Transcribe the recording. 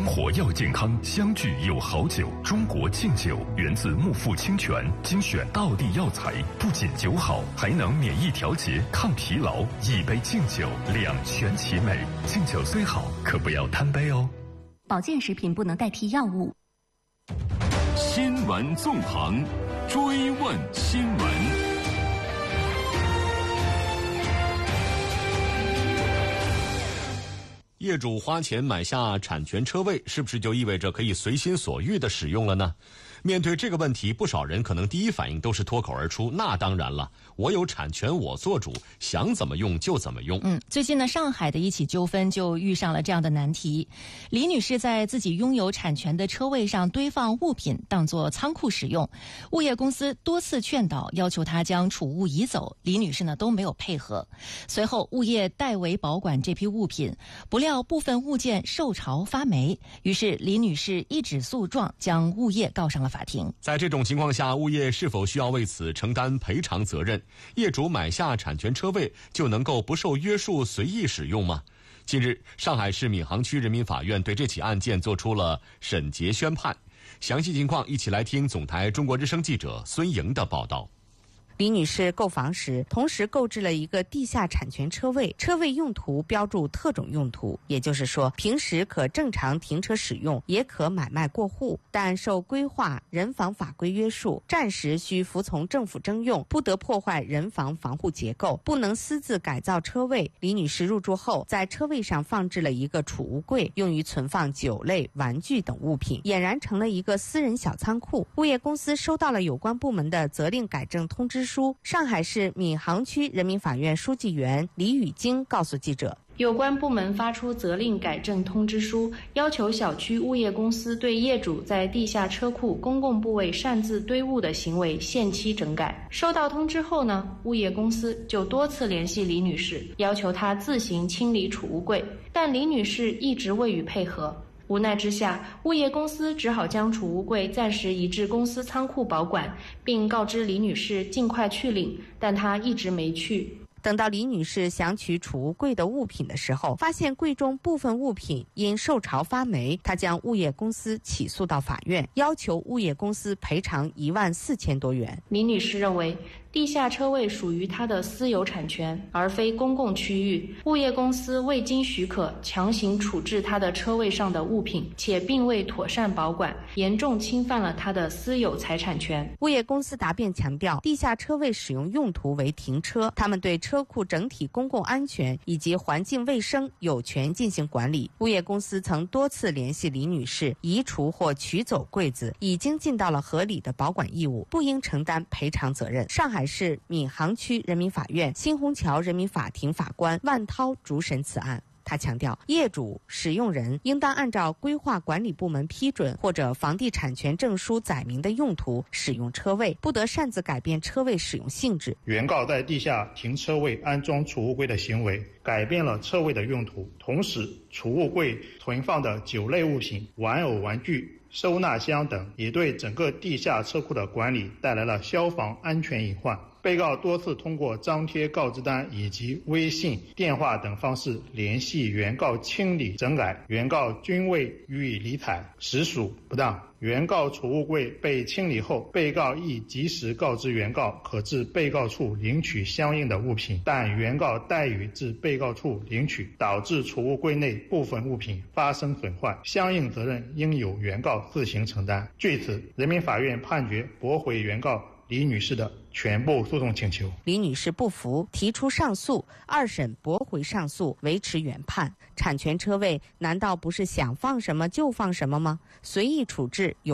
活要健康，相聚有好酒。中国敬酒源自木富清泉，精选道地药材，不仅酒好，还能免疫调节、抗疲劳。一杯敬酒，两全其美。敬酒虽好，可不要贪杯哦。 保健食品不能代替药物。 新闻纵横，追问新闻。业主花钱买下产权车位，是不是就意味着可以随心所欲地使用了呢？面对这个问题，不少人可能第一反应都是脱口而出，那当然了，我有产权我做主，想怎么用就怎么用。 最近呢，上海的一起纠纷就遇上了这样的难题。李女士在自己拥有产权的车位上堆放物品，当作仓库使用。物业公司多次劝导，要求她将储物移走，李女士呢都没有配合。随后，物业代为保管这批物品，不料部分物件受潮发霉，于是李女士一纸诉状将物业告上了法庭。 在这种情况下，物业是否需要为此承担赔偿责任？业主买下产权车位就能够不受约束随意使用吗？近日，上海市闵行区人民法院对这起案件作出了审结宣判。详细情况一起来听总台中国之声记者孙莹的报道。 李女士购房时，同时购置了一个地下产权车位，车位用途标注特种用途，也就是说，平时可正常停车使用，也可买卖过户，但受规划人防法规约束，暂时需服从政府征用，不得破坏人防防护结构，不能私自改造车位。李女士入住后，在车位上放置了一个储物柜，用于存放酒类、玩具等物品，俨然成了一个私人小仓库。物业公司收到了有关部门的责令改正通知书，上海市闵行区人民法院书记员李宇京告诉记者， 有关部门发出责令改正通知书，要求小区物业公司对业主在地下车库公共部位擅自堆物的行为限期整改。收到通知后呢，物业公司就多次联系李女士，要求她自行清理储物柜，但李女士一直未予配合。无奈之下，物业公司只好将储物柜暂时移至公司仓库保管，并告知李女士尽快去领，但她一直没去。 等到李女士想取储物柜的物品的时候，发现柜中部分物品因受潮发霉，她将物业公司起诉到法院，要求物业公司赔偿14000多元。 李女士认为，地下车位属于她的私有产权，而非公共区域。物业公司未经许可强行处置她的车位上的物品，且并未妥善保管，严重侵犯了她的私有财产权。 物业公司答辩强调，地下车位使用用途为停车，他们对车库整体公共安全以及环境卫生有权进行管理。物业公司曾多次联系李女士移除或取走柜子，已经尽到了合理的保管义务，不应承担赔偿责任。上海市闵行区人民法院新虹桥人民法庭法官万涛主审此案。他强调，业主、使用人应当按照规划管理部门批准或者房地产权证书载明的用途使用车位，不得擅自改变车位使用性质。 原告在地下停车位安装储物柜的行为，改变了车位的用途，同时储物柜存放的酒类物品、玩偶、玩具、收纳箱等，也对整个地下车库的管理带来了消防安全隐患。被告多次通过张贴告知单以及微信、电话等方式联系原告清理整改，原告均未予以理睬，实属不当。原告储物柜被清理后，被告亦及时告知原告可至被告处领取相应的物品，但原告怠于至被告处领取，导致储物柜内部分物品发生损坏，相应责任应由原告自行承担。据此，人民法院判决驳回原告李女士的全部诉讼请求。 李女士不服，提出上诉，二审驳回上诉，维持原判。产权车位难道不是想放什么就放什么吗？随意处置有